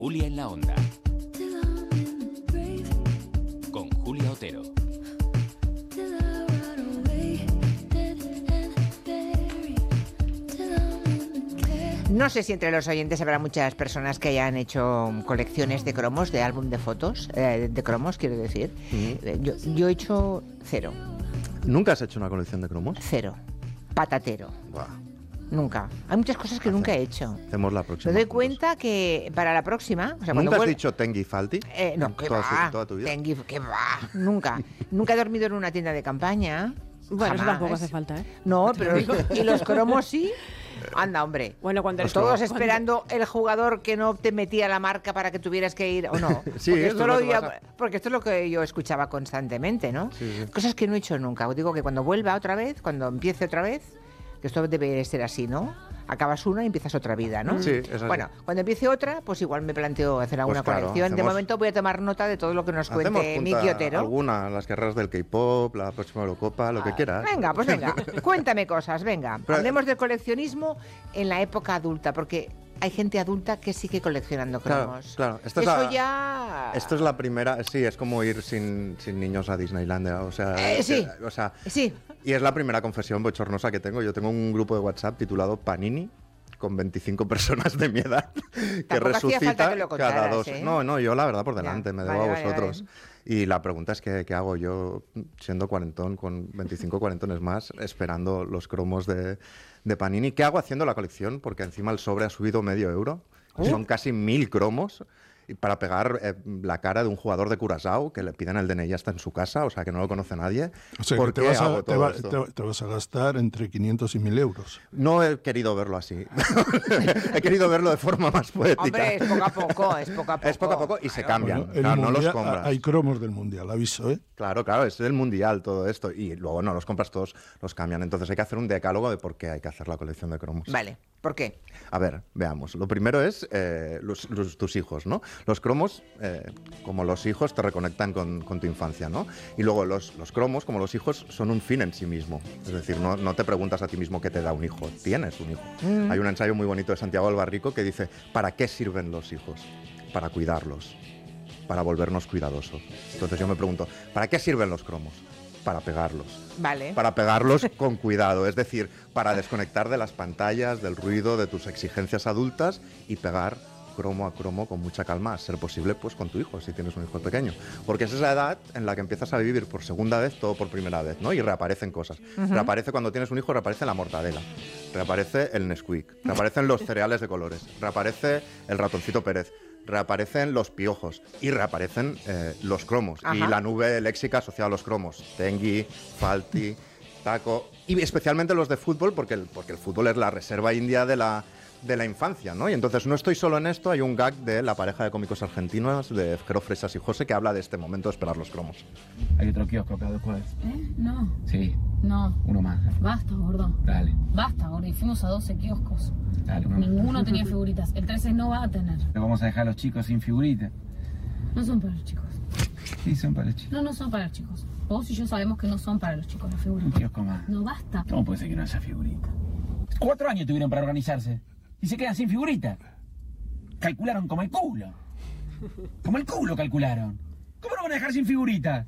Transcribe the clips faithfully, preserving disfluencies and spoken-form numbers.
Julia en la Onda, con Julia Otero. No sé si entre los oyentes habrá muchas personas que hayan hecho colecciones de cromos, de álbum de fotos, eh, de cromos, quiero decir. Mm. Yo, yo he hecho cero. ¿Nunca has hecho una colección de cromos? Cero. Patatero. Buah. Nunca. Hay muchas cosas que Hace, nunca he hecho. Hacemos la próxima. Me doy cuenta que para la próxima... O sea, ¿Nunca has vuel... dicho Tengi Falti? Eh, no, ¿qué toda, va? Su, toda tu vida. Tengi, ¿qué va? Nunca. Nunca he dormido en una tienda de campaña. Bueno, Jamás. eso tampoco hace falta, ¿eh? No, pero... ¿Y los cromos sí? Anda, hombre. Bueno, cuando pues todos cuando... esperando el jugador que no te metía la marca para que tuvieras que ir, ¿o no? Sí, porque, esto es lo lo iba, porque esto es lo que yo escuchaba constantemente, ¿no? Sí, sí. Cosas que no he hecho nunca. Os digo que cuando vuelva otra vez, cuando empiece otra vez, que esto debe ser así, ¿no? Acabas una y empiezas otra vida, ¿no? Sí, es así. Bueno, cuando empiece otra, pues igual me planteo hacer alguna pues claro, colección. hacemos, de momento voy a tomar nota de todo lo que nos cuente Miki Otero. Alguna, las guerras del K-pop, la próxima Eurocopa, lo ah, que quieras. Venga, pues venga, cuéntame cosas, venga. Pero, Hablemos del coleccionismo en la época adulta, porque hay gente adulta que sigue coleccionando cromos. Claro, claro. Esto Eso es la, ya... Esto es la primera... Sí, es como ir sin, sin niños a Disneylandia, o sea... Eh, sí, que, o sea, sí. Y es la primera confesión bochornosa que tengo. Yo tengo un grupo de WhatsApp titulado Panini, con veinticinco personas de mi edad, que Tampoco resucita que lo cada dos. ¿eh? No, no, yo la verdad por delante, ya, me debo vale, a vosotros. Vale, vale. Y la pregunta es que, ¿qué hago yo siendo cuarentón, con veinticinco cuarentones más, esperando los cromos de, de Panini? ¿Qué hago haciendo la colección? Porque encima el sobre ha subido medio euro. ¿Uh? Son casi mil cromos para pegar eh, la cara de un jugador de Curazao que le piden el D N I hasta en su casa, o sea que no lo conoce nadie. O sea, ¿Por que qué te, vas hago a, todo te, va, esto? Te, te vas a gastar entre quinientos y mil euros. No he querido verlo así. He querido verlo de forma más poética. Hombre, es poco a poco, es poco a poco. Es poco a poco y se cambian. Bueno, claro, mundial, no los compras. Hay cromos del mundial, aviso, ¿eh? Claro, claro, es el mundial todo esto. Y luego no los compras todos, los cambian. Entonces hay que hacer un decálogo de por qué hay que hacer la colección de cromos. Vale, ¿por qué? A ver, veamos. Lo primero es eh, los, los, tus hijos, ¿no? Los cromos, eh, como los hijos, te reconectan con, con tu infancia, ¿no? Y luego los, los cromos, como los hijos, son un fin en sí mismo. Es decir, no, no te preguntas a ti mismo qué te da un hijo. Tienes un hijo. Mm. Hay un ensayo muy bonito de Santiago Albarrico que dice, ¿para qué sirven los hijos? Para cuidarlos, para volvernos cuidadosos. Entonces yo me pregunto, ¿para qué sirven los cromos? Para pegarlos. Vale. Para pegarlos con cuidado, es decir, para desconectar de las pantallas, del ruido, de tus exigencias adultas y pegar cromo a cromo con mucha calma, a ser posible pues con tu hijo, si tienes un hijo pequeño. Porque es esa edad en la que empiezas a vivir por segunda vez todo por primera vez, ¿no? Y reaparecen cosas. Uh-huh. Reaparece cuando tienes un hijo, reaparece la mortadela, reaparece el Nesquik, reaparecen los cereales de colores, reaparece el ratoncito Pérez, reaparecen los piojos y reaparecen eh, los cromos. Ajá. Y la nube léxica asociada a los cromos. Tengi, Falti, Taco. Y especialmente los de fútbol, porque el, porque el fútbol es la reserva india de la, de la infancia, ¿no? Y entonces no estoy solo en esto, hay un gag de la pareja de cómicos argentinos, de Jero Fresas y José, que habla de este momento de esperar los cromos. Hay otro kiosco cada dos cuadras. ¿Eh? No. Sí. No. Uno más. Basta, gordo. Dale. Basta, gordo. Y fuimos a doce kioscos. Dale, uno Ninguno más. tenía figuritas. El trece no va a tener. ¿Le vamos a dejar a los chicos sin figuritas? No son para los chicos. Sí, son para los chicos. No, no son para los chicos. Vos y yo sabemos que no son para los chicos las figuritas. Un kiosco más. No, basta. ¿Cómo puede ser que no haya figuritas? Cuatro años tuvieron para organizarse. Y se quedan sin figuritas. Calcularon como el culo. Como el culo calcularon. ¿Cómo no van a dejar sin figuritas?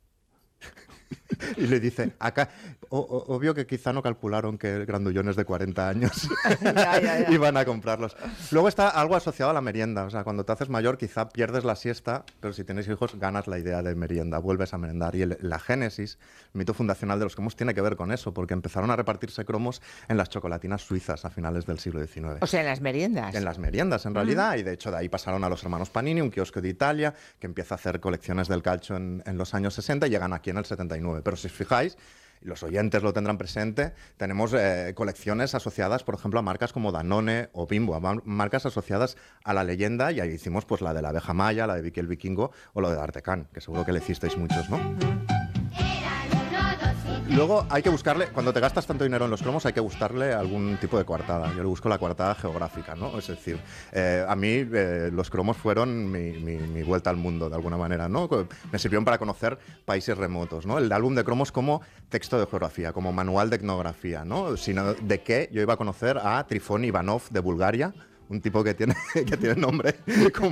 Y le dice, acá, o, o, obvio que quizá no calcularon que grandullones de cuarenta años ya, ya, ya. iban a comprarlos. Luego está algo asociado a la merienda, o sea, cuando te haces mayor quizá pierdes la siesta, pero si tienes hijos ganas la idea de merienda, vuelves a merendar. Y el, la génesis, el mito fundacional de los cromos tiene que ver con eso, porque empezaron a repartirse cromos en las chocolatinas suizas a finales del siglo diecinueve. O sea, en las meriendas. En las meriendas, en realidad, mm. y de hecho de ahí pasaron a los hermanos Panini, un kiosco de Italia, que empieza a hacer colecciones del calcio en, en los años sesenta y llegan aquí en el setenta y nueve. Pero si os fijáis, los oyentes lo tendrán presente, tenemos eh, colecciones asociadas, por ejemplo, a marcas como Danone o Bimbo, a mar marcas asociadas a la leyenda, y ahí hicimos pues la de la abeja maya, la de Vicky el Vikingo o lo de D'Artagnan, que seguro que le hicisteis muchos, ¿no? Luego hay que buscarle, cuando te gastas tanto dinero en los cromos, hay que buscarle algún tipo de coartada. Yo le busco la coartada geográfica, ¿no? Es decir, eh, a mí eh, los cromos fueron mi, mi, mi vuelta al mundo, de alguna manera, ¿no? Me sirvieron para conocer países remotos, ¿no? El álbum de cromos como texto de geografía, como manual de etnografía, ¿no? Sino de qué yo iba a conocer a Trifón Ivanov de Bulgaria, un tipo que tiene, que tiene nombre como